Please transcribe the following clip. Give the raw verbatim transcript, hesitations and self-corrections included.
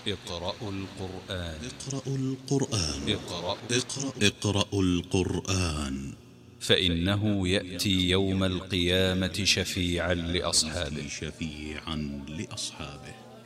اقرأوا القرآن. اقرأوا القرآن. اقرأوا اقرأ اقرأوا القرآن، فإنه يأتي يوم القيامة شفيعا لأصحابه شفيعا لأصحابه